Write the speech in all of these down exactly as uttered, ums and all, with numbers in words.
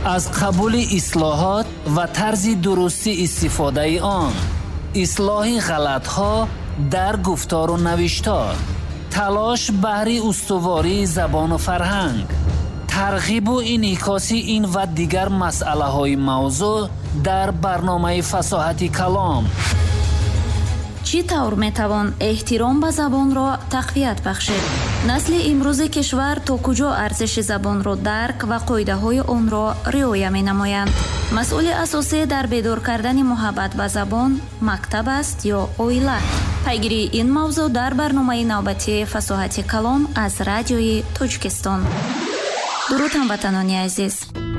аз қабули ислоҳот ва тарзи дурусти истифодаи он, ислоҳи ғалатҳо дар гуфтору навиштор, талош баҳри устувории забону фарҳанг, тарғибу инъикоси ин ва дигар масъалаҳои мавзӯъ дар барномаи фасоҳати калом. чӣ тавр метавон эҳтиром ба забонро тақвият бахшед? насли имрӯзи кишвар то куҷо арзиши забонро дарк ва қоидаҳои онро риоя менамоянд? масъули асосӣ дар бедор кардани муҳаббат ба забон мактаб аст ё оила? пайгирии ин мавзӯъ дар барномаи навбатии фасоҳати калом аз радиои Тоҷикистон. дуруд ҳамватанони азиз.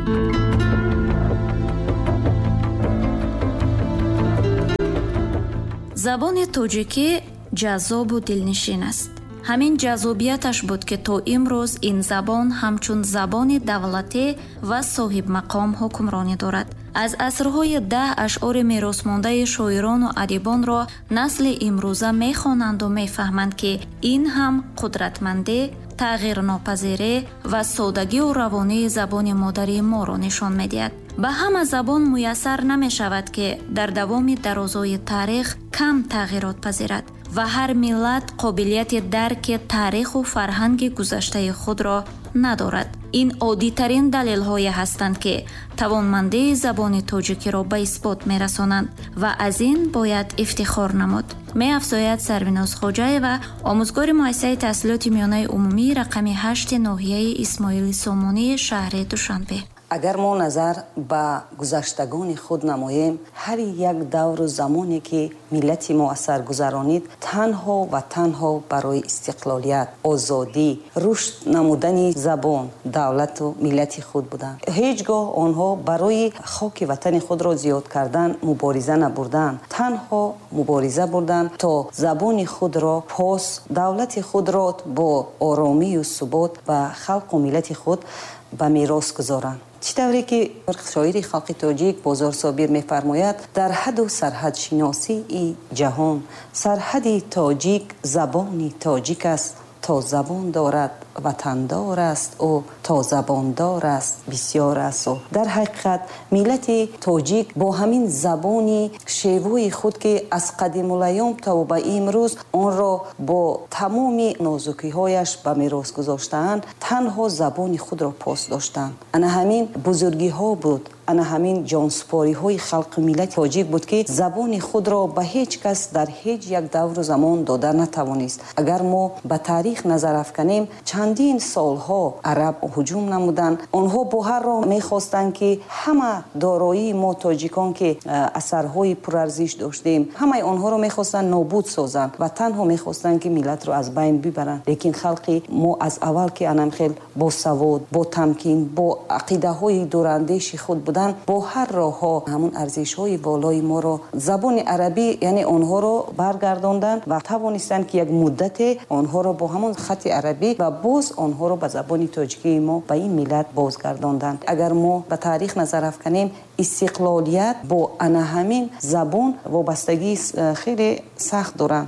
забони тоҷикӣ ҷаззобу дилнишин аст. ҳамин ҷаззобияташ буд ки то имрӯз ин забон ҳамчун забони давлатӣ ва соҳибмақом ҳукмронӣ дорад. аз асрҳои даҳ ашъори меросмондаи шоирону адибонро насли имрӯза мехонанду мефаҳманд ки ин ҳам қудратмандӣ, тағйирнопазирӣ ва содагию равонии забони модарии моро нишон медиҳад. ба ҳама забон муяссар намешавад ки дар давоми дарозои таърих кам тағйирот пазирад ва ҳар миллат қобилияти дарки таъриху фарҳанги гузаштаи худро надорад. ин оддитарин далелҳое ҳастанд ки тавонмандии забони тоҷикиро ба исбот мерасонанд ва аз ин бояд ифтихор намуд. меафзояд Сарвиноз Хоҷаева, омӯзгори муассисаи таҳсилоти миёнаи умумии рақами ҳашти ноҳияи Исмоили Сомонии шаҳри Душанбе. агар мо назар ба гузаштагони худ намоем, ҳар як давру замоне ки миллати мо асар гузаронид, танҳо ва танҳо барои истиқлолият, озодӣ, рушд намудани забон, давлату миллати худ буданд. ҳеҷ гоҳ онҳо барои хоки ватани худро зиёд кардан мубориза набурданд. танҳо мубориза бурданд то забони худро пос, давлати худро бо оромию субот ба халқу миллати худ ба мерос гузоранд. чӣ тавре ки шоири халқи тоҷик Бозор Собир мефармояд, дар ҳаду сарҳад шиносии ҷаҳон, сарҳади тоҷик забони тоҷик аст, то забон дорад ватандор аст ӯ, то забондор аст бисёр аст ӯ. дар ҳақиқат миллати тоҷик бо ҳамин забони шевои худ ки аз қадимулайём то ба имрӯз онро бо тамоми нозукиҳояш ба мерос гузоштаанд, танҳо забони худро пос доштанд. ана ҳамин бузургиҳо буд, ана ҳамин ҷонсупориҳои халқи миллати тоҷик буд ки забони худро ба ҳеҷ кас дар ҳеҷ як давру замон дода натавонист. агар мо ба таърих назар афканем, чандин солҳо араб ҳуҷум намуданд. онҳо бо ҳар роҳ мехостанд ки ҳама дороии мо тоҷикон ки асарҳои пурарзиш доштем, ҳамаи онҳоро мехостанд нобуд созанд ва танҳо мехостанд ки миллатро аз байн бибаранд. лекин халқи мо аз аввал ки анамхел бо савод, бо тамкин, бо ақидаҳои дурандеши худ буданд, бо ҳар роҳҳо ҳамун арзишҳои волои моро, забони арабӣ яъне онҳоро баргардонданд ва тавонистанд ки як муддате онҳоро бо ҳамон хати арабӣ ва боз онҳоро ба забони тоҷикии мо ба ин миллат бозгардонданд. агар мо ба таърих назар афканем, истиқлолият бо ана ҳамин забон вобастагии хеле сахт доранд.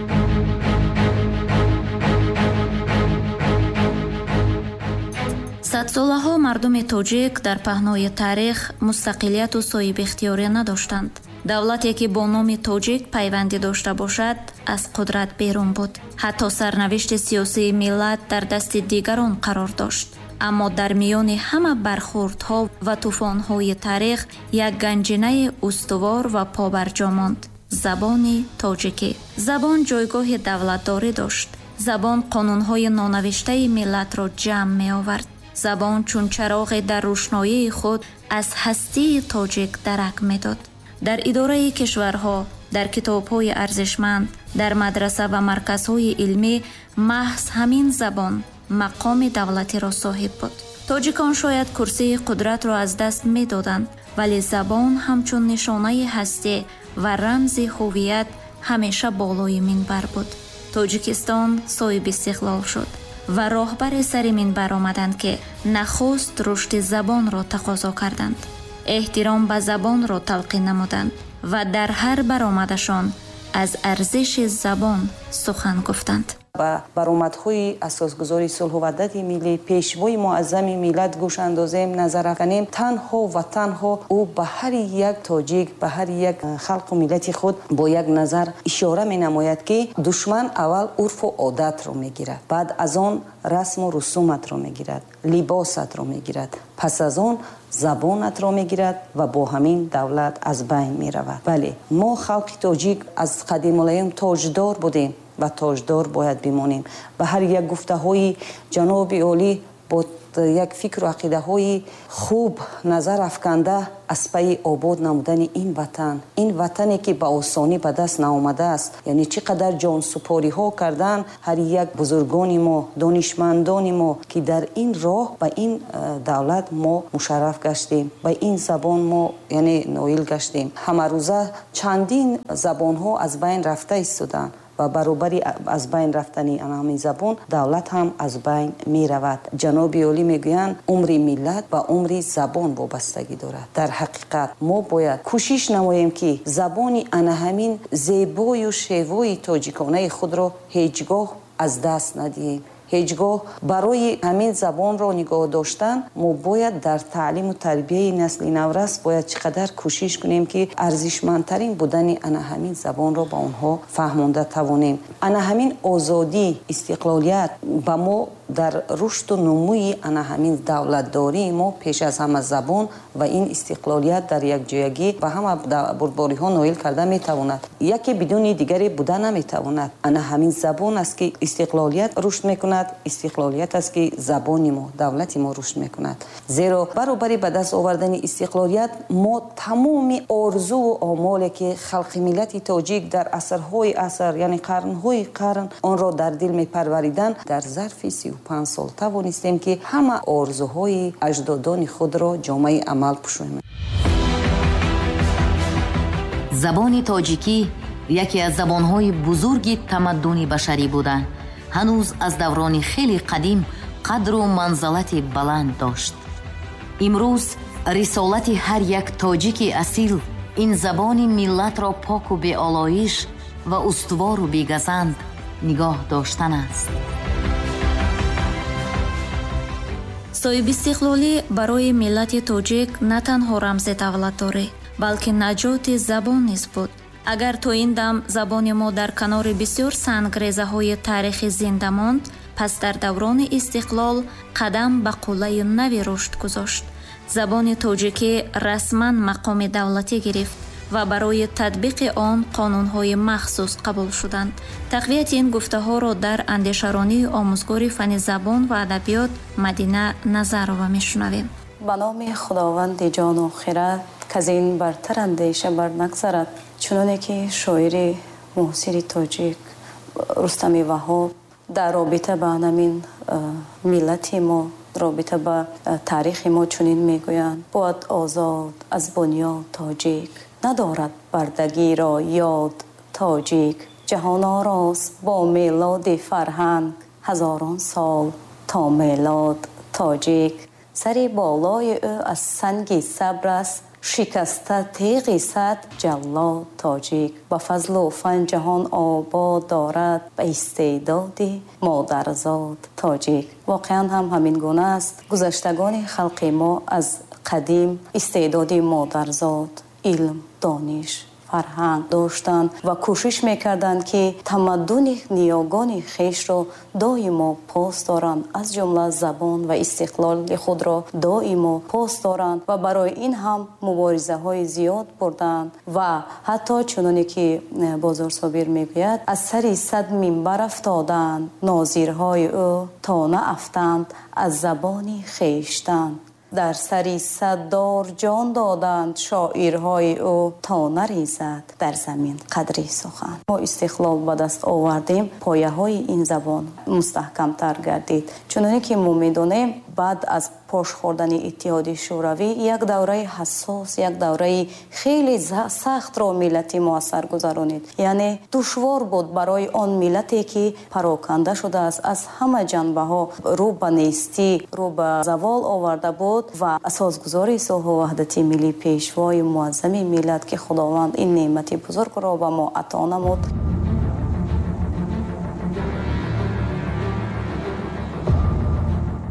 садсолаҳо мардуми тоҷик дар паҳнои таърих мустақилияту соҳибихтиёрӣ надоштанд. давлате ки бо номи тоҷик пайвандӣ дошта бошад, аз қудрат берун буд. ҳатто сарнавишти сиёсии миллат дар дасти дигарон қарор дошт. аммо дар миёни ҳама бархӯрдҳо ва тӯфонҳои таърих як ганҷинаи устувор ва побарҷо монд: забони тоҷикӣ. забон ҷойгоҳи давлатдорӣ дошт. забон қонунҳои нонавиштаи миллатро ҷамъ меовард. забон чун чароғе дар рӯшноии худ аз ҳастии тоҷик дарак медод. дар идораи кишварҳо, дар китобҳои арзишманд, дар мадраса ва марказҳои илмӣ маҳз ҳамин забон мақоми давлатиро соҳиб буд. тоҷикон шояд курсии қудратро аз даст медоданд, вале забон ҳамчун нишонаи ҳастӣ ва рамзи ҳувият ҳамеша болои минбар буд. тоҷикистон соҳиби истиқлол шуд ва роҳбари сари минбар омаданд ки нахуст рушди забонро тақозо карданд. эҳтиром ба забонро талқин намуданд ва дар ҳар баромадашон аз арзиши забон сухан гуфтанд. ба баромадҳои асосгузори сулҳу ваҳдати миллӣ, пешвои муаззами миллат гӯш андозем, назар афканем, танҳо ва танҳо ӯ ба ҳар як тоҷик, ба ҳар як халқу миллати худ бо як назар ишора менамояд ки душман аввал урфу одатро мегирад, баъд аз он расму русуматро мегирад, либосатро мегирад, пас аз он забонатро мегирад ва бо ҳамин давлат аз байн меравад. Бале, мо халқи тоҷик аз қадимулаём тоҷдор будем ва тоҷдор бояд бимонем. Ба ҳар як гуфтаҳои ҷаноби олӣ бо як фикру ақидаҳои хуб назар афканда аз пайи обод намудани ин ватан, ин ватане ки ба осонӣ ба даст наомадааст, яъне чӣ қадар ҷонсупориҳо кардан ҳар як бузургони мо, донишмандони мо ки дар ин роҳ ба ин давлат мо мушарраф гаштем, ба ин забон мо яъне ноил гаштем. ҳамарӯза чандин забонҳо аз байн рафта истоданд ва баробари аз байн рафтани ҳамин забон давлат ҳам аз байн меравад. ҷаноби олӣ мегӯянд умри миллат ба умри забон вобастагӣ дорад. дар ҳақиқат мо бояд кӯшиш намоем ки забони ана ҳамин зебою шевои тоҷиконаи худро ҳеҷ гоҳ аз даст надиҳем. ҳеҷ гоҳ барои ҳамин забонро нигоҳ доштан мо бояд дар таълиму тарбияи насли наврас бояд чӣ қадар кӯшиш кунем ки арзишмандтарин будани ана ҳамин забонро ба онҳо фаҳмонда тавонем. ана ҳамин озодӣ, истиқлолият ба мо дар рушду нумӯи ана ҳамин давлатдории мо пеш аз ҳама забон ва ин истиқлолият дар якҷоягӣ ба ҳама бурдбориҳо ноил карда метавонад. яке бидуни дигаре буда наметавонад. ана ҳамин забон аст ки истиқлолият рушд мекунад, истиқлолият аст ки забони мо, давлати мо рушд мекунад. зеро баробари ба даст овардани истиқлолият мо тамоми орзуву омоле ки халқи миллати тоҷик дар асрҳои аср, яъне қарнҳои қарн онро дар дил мепарвариданд, дар зарфи сию панҷ сол тавонистем ки ҳама орзуҳои аҷдодони худро ҷомаи амал пӯшонем. забони тоҷикӣ яке аз забонҳои бузурги тамаддуни башарӣ буда ҳанӯз аз даврони хеле қадим қадру манзалати баланд дошт. имрӯз рисолати ҳар як тоҷики асил ин забони миллатро поку беолоиш ва устувору бегазанд нигоҳ доштан аст. соҳибистиқлолӣ барои миллати тоҷик на танҳо рамзи давлатдорӣ, балки наҷоти забон низ буд. агар то ин дам забони мо дар канори бисёр сангрезаҳои тарихӣ зинда монд, пас дар даврони истиқлол қадам ба қуллаи нави рушд гузошт. забони тоҷикӣ расман мақоми давлатӣ гирифт ва барои татбиқи он қонунҳои махсус қабул шуданд. тақвияти ин гуфтаҳоро дар андешаронии омӯзгори фани забон ва адабиёт Мадина Назарова мешунавем. ба номи худованди ҷону хират казин бартар андеша бар нагзарад. чуноне ки шоири муосири тоҷик Рустами Ваҳоб дар робита ба намин миллати мо, робита ба таърихи мо чунин мегӯянд: боад озод аз бунёд тоҷик, надорад бардагиро ёд тоҷик, ҷаҳон орост бо мелоди фарҳанг, ҳазорон сол то мелод тоҷик. сари болои ӯ аз санги сабр аст, шикаста теғи сад ҷаллод тоҷик. ба фазлу фан ҷаҳон обод дорад, ба истеъдоди модарзод тоҷик. воқеан ҳам ҳамин гуна аст. гузаштагони халқи мо аз қадим истеъдоди модарзод, илм, дониш, фарҳанг доштанд ва кӯшиш мекарданд ки тамаддуни ниёгони хешро доимо пос доранд, аз ҷумла забон ва истиқлоли худро доимо пос доранд ва барои ин ҳам муборизаҳои зиёд бурданд ва ҳатто чуноне ки Бозор Собир мегӯяд, аз сари сад минбар афтоданд, нозирҳои ӯ то наафтанд аз забони хештан. дар сари саддор ҷон доданд шоирҳои ӯ то нарезад дар замин қадри сухан. мо истиқлол ба даст овардем, пояҳои ин забон мустаҳкамтар гардид. чуноне ки мо медонем, баъд аз пош хӯрдани иттиҳоди шӯравӣ як давраи ҳассос, як давраи хеле сахтро миллати мо аз сар гузаронид. яъне душвор буд барои он миллате ки пароканда шудааст, аз ҳама ҷанбаҳо рӯ ба нестӣ, рӯ ба завол оварда буд ва асосгузори сулҳу ваҳдати миллӣ, пешвои муаззами миллат ки худованд ин неъмати бузургро ба мо ато намуд.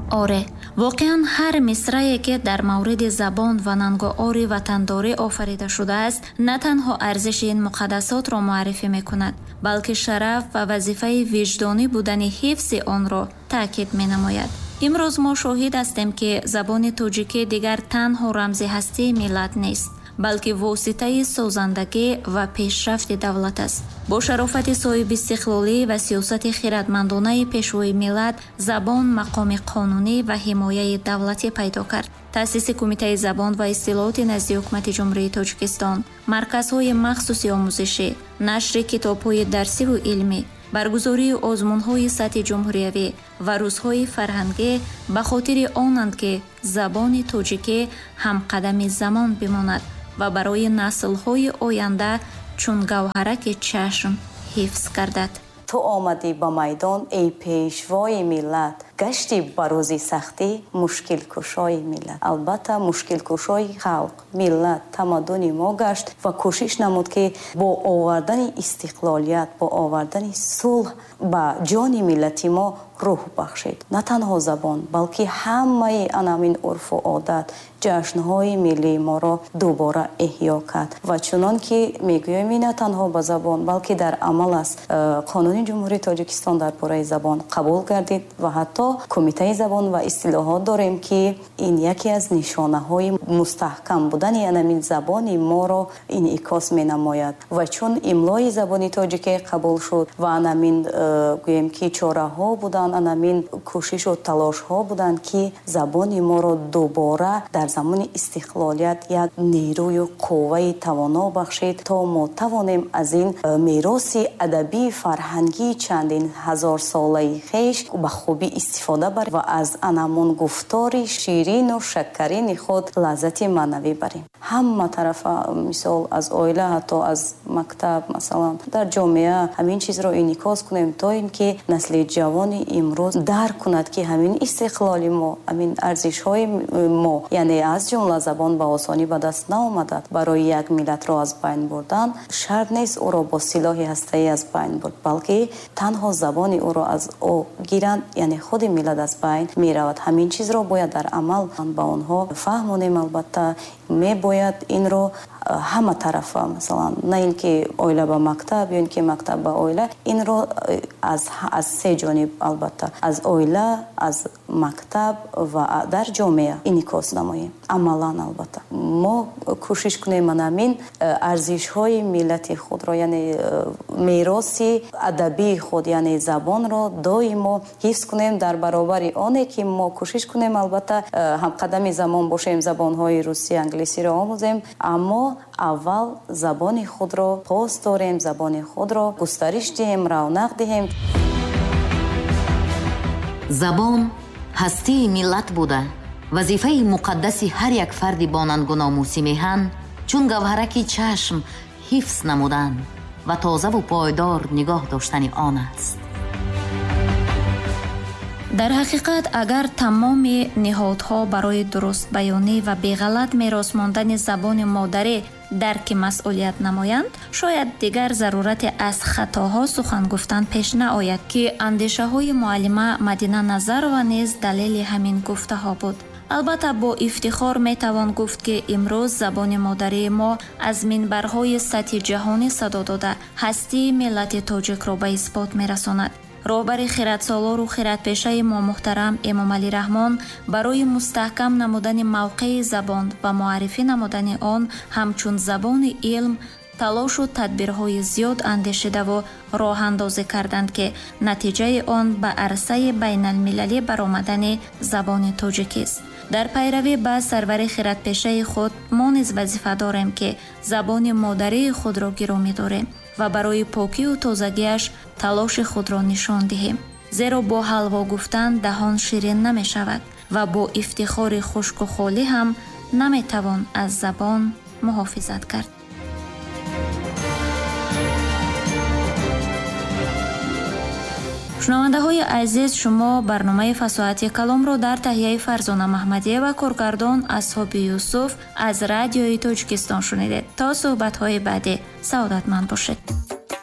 оре, воқеан ҳар мисрае ки дар мавриди забон ва нангоори ватандорӣ офарида шудааст, на танҳо арзиши ин муқаддасотро муаррифӣ мекунад, балки шараф ва вазифаи виҷдонӣ будани ҳифзи онро таъкид менамояд. имрӯз мо шоҳид ҳастем ки забони тоҷикӣ дигар танҳо рамзи ҳастии миллат нест, балки воситаи созандагӣ ва пешрафти давлат аст. бо шарофати соҳиби истиқлолӣ ва сиёсати хиратмандонаи пешвои миллат, забон мақоми қонунӣ ва ҳимояи давлатӣ пайдо кард. таъсиси Кумитаи забон ва истилоҳоти назди ҳукумати Ҷумҳурии Тоҷикистон, марказҳои махсуси омӯзишӣ, нашри китобҳои дарсиву илмӣ, баргузории озмунҳои сатҳи ҷумҳуриявӣ ва рӯзҳои фарҳангӣ ба хотири онанд, ки забони тоҷикӣ ҳамқадами замон бимонад ва барои наслҳои оянда чун гавҳараки чашм ҳифз гардад. ту омадӣ ба майдон, эй пешвои миллат, гашти ба рӯзи сахтӣ мушкилкушои миллат. албатта мушкилкушои халқ, миллат, тамаддуни мо гашт ва кӯшиш намуд, ки бо овардани истиқлолият, бо овардани сулҳ ба ҷони миллати мо рӯҳ бахшид. На танҳо забон, балки ҳамаи анамин урфу одат, ҷашнҳои миллии моро дубора эҳё кард. ва чунон ки мегӯем, на танҳо ба забон, балки дар амал аст. қонуни ҷумҳурии Тоҷикистон дар бораи забон қабул гардид ва ҳатто Кумитаи забон ва истилоҳот дорем, ки ин яке аз нишонаҳои мустаҳкам будани анамин забони моро инъикос менамояд. ва чун имлои забони тоҷикӣ қабул шуд ва анамин гӯем ки чораҳо буданд, анамин кӯшишу талошҳо буданд, ки забони моро дубора дар замони истиқлолият як нерӯю қувваи тавоно бахшид, то мо тавонем аз ин мероси адабии фарҳангии чандин ҳазорсолаи хеш ба хубӣ истифода барем ва аз анамон гуфтори ширину шакарини худ лаззати маънавӣ барем. ҳама тарафа, мисол аз оила, ҳатто аз мактаб, масалан дар ҷомеа ҳамин чизро инъикос кунем, то ин ки насли ҷавони имрӯз дарк кунад, ки ҳамин истиқлоли мо, ҳамин арзишҳои мо, яъне аз ҷумла забон ба осонӣ ба даст наомадад. барои як миллатро аз байн бурдан шарт нест ӯро бо силоҳи ҳастаӣ аз байн бурд, балки танҳо забони ӯро аз о гиранд, яъне худи миллат аз байн меравад. ҳамин чизро бояд дар амал ба онҳо фаҳмонем. албатта мебояд инро ҳама тарафа, масалан на ин ки оила ба мактаб ё ин ки мактаб ба оила, инро аз аз се ҷониб, албатта аз оила, аз мактаб ва дар ҷомеа инъикос намоем. амалан албатта мо кӯшиш кунем анамин арзишҳои миллати худро, яъне мероси адабии худ, яъне забонро доимо ҳифз кунем дар баробари оне ки мо кӯшиш кунем албатта ҳамқадами замон бошем, забонҳои русӣ, англисиро омӯзем, аммо аввал забони худро пост дорем, забони худро густариш диҳем, равнақ диҳем. забон ҳастии миллат буда, вазифаи муқаддаси ҳар як фарди бонангу номуси меҳан чун гавҳараки чашм ҳифз намудан ва тозаву пойдор нигоҳ доштани он аст. дар ҳақиқат агар тамоми ниҳодҳо барои дурустбаёнӣ ва беғалат мерос мондани забони модарӣ дарки масъулият намоянд, шояд дигар зарурати аз хатоҳо сухан гуфтан пеш наояд, ки андешаҳои муаллима Мадина Назарова низ далели ҳамин гуфтаҳо буд. албатта бо ифтихор метавон гуфт, ки имрӯз забони модарии мо аз минбарҳои сатҳи ҷаҳонӣ садо дода ҳастии миллати тоҷикро ба исбот мерасонад. роҳбари хиратсолору хиратпешаи мо муҳтарам Эмомалӣ Раҳмон барои мустаҳкам намудани мавқеи забон ва муаррифӣ намудани он ҳамчун забони илм талошу тадбирҳои зиёд андешидаву роҳандозӣ карданд, ки натиҷаи он ба арсаи байналмилалӣ баромадани забони тоҷикист. дар пайравӣ ба сарвари хиратпешаи худ мо низ вазифа дорем, ки забони модарии худро гиромӣ дорем ва барои покию тозагиаш талоши худро нишон диҳем. зеро бо ҳалво гуфтан даҳон ширин намешавад ва бо ифтихори хушку холӣ ҳам наметавон аз забон муҳофизат кард. шунавандаҳои азиз, шумо барномаи фасоҳати каломро дар таҳияи Фарзона Маҳмадия ва коргардон Асҳоби Юсуф аз радиои Тоҷикистон шунидед. то суҳбатҳои баъдӣ саодатманд бошед.